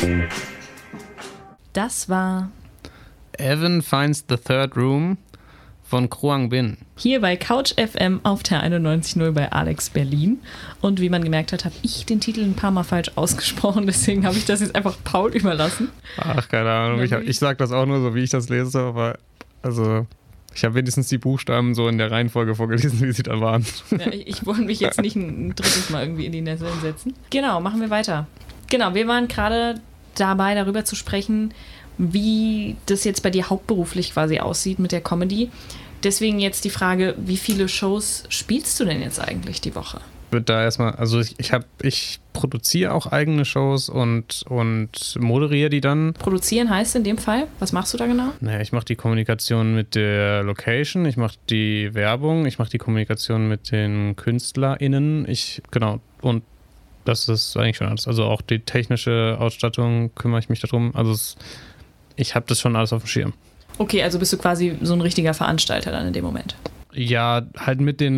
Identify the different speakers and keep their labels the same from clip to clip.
Speaker 1: Das war
Speaker 2: Evan Finds the Third Room von Kruang Bin.
Speaker 1: Hier bei Couch FM auf der 91.0 bei Alex Berlin. Und wie man gemerkt hat, habe ich den Titel ein paar Mal falsch ausgesprochen. Deswegen habe ich das jetzt einfach Paul überlassen.
Speaker 2: Ach, keine Ahnung. Ich sage das auch nur so, wie ich das lese. Aber also, ich habe wenigstens die Buchstaben so in der Reihenfolge vorgelesen, wie sie da waren.
Speaker 1: Ja, ich wollte mich jetzt nicht ein drittes Mal irgendwie in die Nesseln setzen. Genau, machen wir weiter. Genau, wir waren gerade dabei, darüber zu sprechen, wie das jetzt bei dir hauptberuflich quasi aussieht mit der Comedy. Deswegen jetzt die Frage, wie viele Shows spielst du denn jetzt eigentlich die Woche?
Speaker 2: Wird da erstmal, also ich produziere auch eigene Shows und moderiere die dann.
Speaker 1: Produzieren heißt in dem Fall, was machst du da genau?
Speaker 2: Naja, ich mache die Kommunikation mit der Location, ich mache die Werbung, ich mache die Kommunikation mit den KünstlerInnen, und das ist eigentlich schon alles. Also auch die technische Ausstattung kümmere ich mich darum. Also ich habe das schon alles auf dem Schirm.
Speaker 1: Okay, also bist du quasi so ein richtiger Veranstalter dann in dem Moment?
Speaker 2: Ja, halt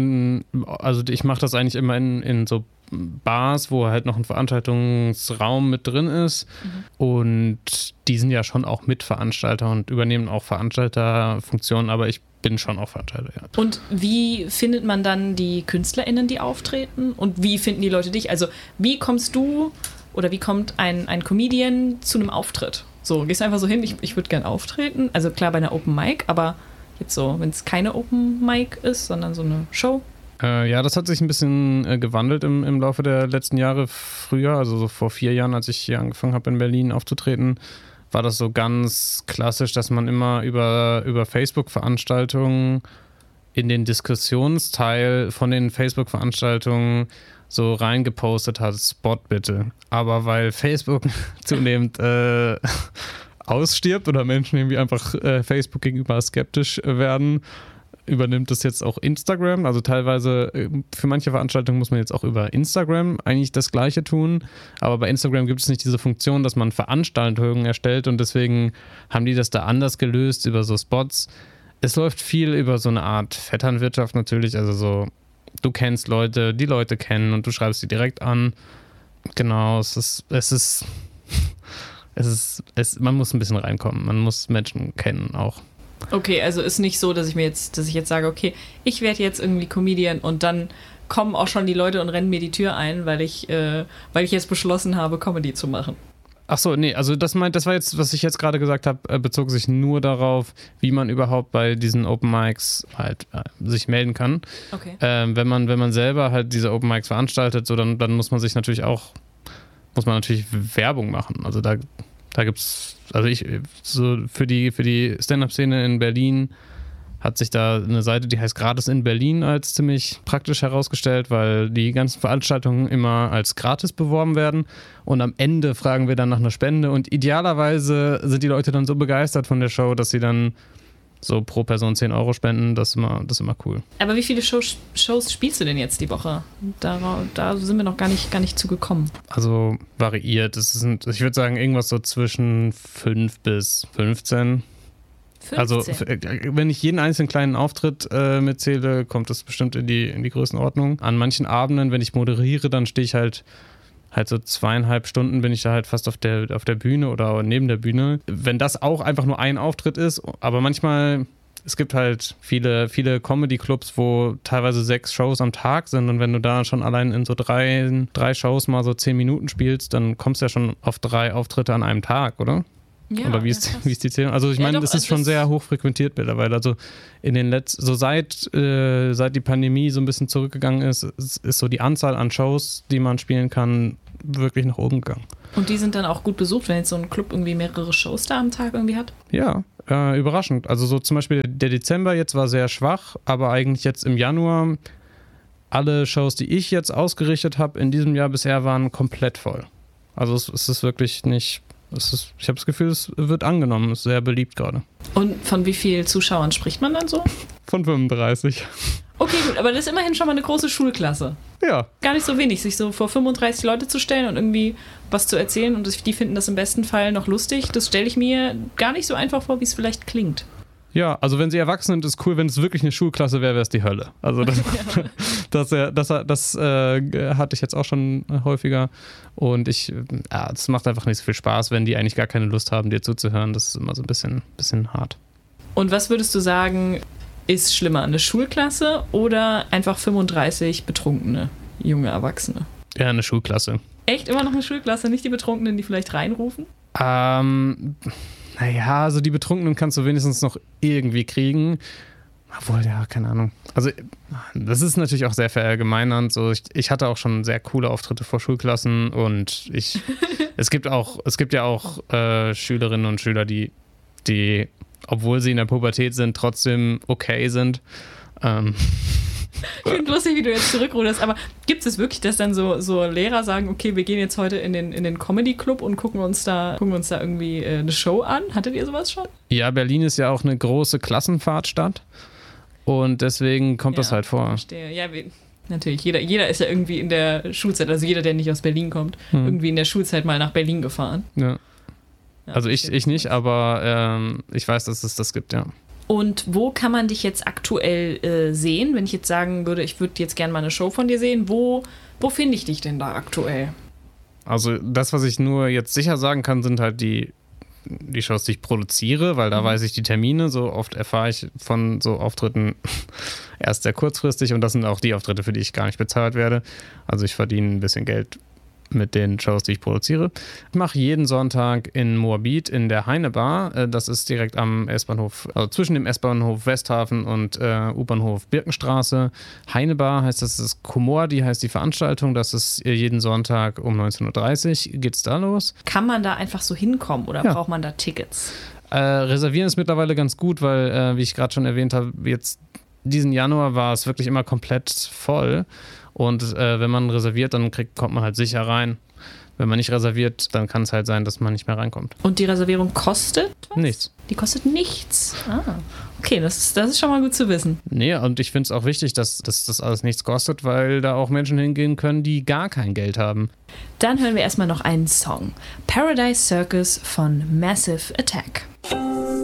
Speaker 2: also ich mache das eigentlich immer in so Bars, wo halt noch ein Veranstaltungsraum mit drin ist. Und die sind ja schon auch Mitveranstalter und übernehmen auch Veranstalterfunktionen, aber ich bin schon auch Veranstalter, ja.
Speaker 1: Und wie findet man dann die KünstlerInnen, die auftreten? Und wie finden die Leute dich? Also wie kommst du oder wie kommt ein Comedian zu einem Auftritt? So, gehst du einfach so hin, ich würde gern auftreten. Also klar bei einer Open Mic, aber jetzt so, wenn es keine Open Mic ist, sondern so eine Show.
Speaker 2: Ja, das hat sich ein bisschen gewandelt im Laufe der letzten Jahre. Früher, also so vor 4 Jahren, als ich hier angefangen habe in Berlin aufzutreten, war das so ganz klassisch, dass man immer über Facebook-Veranstaltungen in den Diskussionsteil von den Facebook-Veranstaltungen so reingepostet hat, Spot bitte. Aber weil Facebook zunehmend ausstirbt oder Menschen irgendwie einfach Facebook gegenüber skeptisch werden, übernimmt es jetzt auch Instagram. Also teilweise für manche Veranstaltungen muss man jetzt auch über Instagram eigentlich das Gleiche tun. Aber bei Instagram gibt es nicht diese Funktion, dass man Veranstaltungen erstellt und deswegen haben die das da anders gelöst über so Spots. Es läuft viel über so eine Art Vetternwirtschaft natürlich, also so du kennst Leute, die Leute kennen und du schreibst sie direkt an. Genau, man muss ein bisschen reinkommen, man muss Menschen kennen auch.
Speaker 1: Okay, also ist nicht so, dass ich jetzt sage, okay, ich werde jetzt irgendwie Comedian und dann kommen auch schon die Leute und rennen mir die Tür ein, weil ich jetzt beschlossen habe, Comedy zu machen.
Speaker 2: Ach so, nee, also das war jetzt, was ich jetzt gerade gesagt habe, bezog sich nur darauf, wie man überhaupt bei diesen Open Mics halt sich melden kann.
Speaker 1: Okay.
Speaker 2: Wenn man selber halt diese Open Mics veranstaltet, so dann muss man natürlich Werbung machen. Also da gibt's, also so für die Stand-Up-Szene in Berlin hat sich da eine Seite, die heißt Gratis in Berlin, als ziemlich praktisch herausgestellt, weil die ganzen Veranstaltungen immer als gratis beworben werden und am Ende fragen wir dann nach einer Spende und idealerweise sind die Leute dann so begeistert von der Show, dass sie dann so pro Person 10 Euro spenden, das ist immer cool.
Speaker 1: Aber wie viele Shows spielst du denn jetzt die Woche? Da sind wir noch gar nicht zu gekommen.
Speaker 2: Also variiert. Ich würde sagen, irgendwas so zwischen 5 bis 15. 15. Also wenn ich jeden einzelnen kleinen Auftritt mitzähle, kommt das bestimmt in die Größenordnung. An manchen Abenden, wenn ich moderiere, dann stehe ich halt so 2,5 Stunden bin ich da halt fast auf der Bühne oder neben der Bühne. Wenn das auch einfach nur ein Auftritt ist, aber manchmal, es gibt halt viele Comedy-Clubs, wo teilweise 6 Shows am Tag sind und wenn du da schon allein in so drei Shows mal so 10 Minuten spielst, dann kommst du ja schon auf 3 Auftritte an einem Tag, oder?
Speaker 1: Ja,
Speaker 2: oder wie ist die Zählung? Also ich meine, das ist schon sehr hoch frequentiert mittlerweile. Also in den seit die Pandemie so ein bisschen zurückgegangen ist so die Anzahl an Shows, die man spielen kann, wirklich nach oben gegangen.
Speaker 1: Und die sind dann auch gut besucht, wenn jetzt so ein Club irgendwie mehrere Shows da am Tag irgendwie hat?
Speaker 2: Ja, überraschend. Also so zum Beispiel der Dezember jetzt war sehr schwach, aber eigentlich jetzt im Januar alle Shows, die ich jetzt ausgerichtet habe in diesem Jahr bisher, waren komplett voll. Also es ist wirklich nicht... Ich habe das Gefühl, es wird angenommen, ist sehr beliebt gerade.
Speaker 1: Und von wie vielen Zuschauern spricht man dann so?
Speaker 2: Von 35.
Speaker 1: Okay, gut, aber das ist immerhin schon mal eine große Schulklasse.
Speaker 2: Ja.
Speaker 1: Gar nicht so wenig, sich so vor 35 Leute zu stellen und irgendwie was zu erzählen und die finden das im besten Fall noch lustig, das stelle ich mir gar nicht so einfach vor, wie es vielleicht klingt.
Speaker 2: Ja, also wenn sie erwachsen sind, ist cool, wenn es wirklich eine Schulklasse wäre, wäre es die Hölle. Also das Das hatte ich jetzt auch schon häufiger. Und das macht einfach nicht so viel Spaß, wenn die eigentlich gar keine Lust haben, dir zuzuhören. Das ist immer so ein bisschen hart.
Speaker 1: Und was würdest du sagen, ist schlimmer? Eine Schulklasse oder einfach 35 betrunkene junge Erwachsene?
Speaker 2: Ja, eine Schulklasse.
Speaker 1: Echt? Immer noch eine Schulklasse? Nicht die Betrunkenen, die vielleicht reinrufen?
Speaker 2: Naja, also die Betrunkenen kannst du wenigstens noch irgendwie kriegen. Obwohl, ja, keine Ahnung. Also das ist natürlich auch sehr verallgemeinernd. So, ich hatte auch schon sehr coole Auftritte vor Schulklassen und es gibt ja auch Schülerinnen und Schüler, die, obwohl sie in der Pubertät sind, trotzdem okay sind.
Speaker 1: Ich finde lustig, wie du jetzt zurückruderst, aber gibt es wirklich, dass dann so Lehrer sagen, okay, wir gehen jetzt heute in den Comedy-Club und gucken uns da irgendwie eine Show an? Hattet ihr sowas schon?
Speaker 2: Ja, Berlin ist ja auch eine große Klassenfahrtstadt und deswegen kommt das halt vor.
Speaker 1: Verstehe. Ja, natürlich, jeder ist ja irgendwie in der Schulzeit, also jeder, der nicht aus Berlin kommt, irgendwie in der Schulzeit mal nach Berlin gefahren.
Speaker 2: Ja. Also ich nicht, aber ich weiß, dass es das gibt, ja.
Speaker 1: Und wo kann man dich jetzt aktuell sehen? Wenn ich jetzt sagen würde, ich würde jetzt gerne mal eine Show von dir sehen, wo finde ich dich denn da aktuell?
Speaker 2: Also das, was ich nur jetzt sicher sagen kann, sind halt die Shows, die ich produziere, weil da weiß ich die Termine. So oft erfahre ich von so Auftritten erst sehr kurzfristig und das sind auch die Auftritte, für die ich gar nicht bezahlt werde. Also ich verdiene ein bisschen Geld mit den Shows, die ich produziere. Ich mache jeden Sonntag in Moabit in der Heine Bar. Das ist direkt am S-Bahnhof, also zwischen dem S-Bahnhof Westhafen und U-Bahnhof Birkenstraße. Heine Bar heißt das ist Komor, die heißt die Veranstaltung. Das ist jeden Sonntag um 19.30 Uhr geht's da los.
Speaker 1: Kann man da einfach so hinkommen oder braucht man da Tickets?
Speaker 2: Reservieren ist mittlerweile ganz gut, weil, wie ich gerade schon erwähnt habe, jetzt diesen Januar war es wirklich immer komplett voll. Und wenn man reserviert, dann kommt man halt sicher rein. Wenn man nicht reserviert, dann kann es halt sein, dass man nicht mehr reinkommt.
Speaker 1: Und die Reservierung kostet was?
Speaker 2: Nichts.
Speaker 1: Die kostet nichts? Okay, das ist schon mal gut zu wissen.
Speaker 2: Nee, und ich finde es auch wichtig, dass das alles nichts kostet, weil da auch Menschen hingehen können, die gar kein Geld haben.
Speaker 1: Dann hören wir erstmal noch einen Song. Paradise Circus von Massive Attack.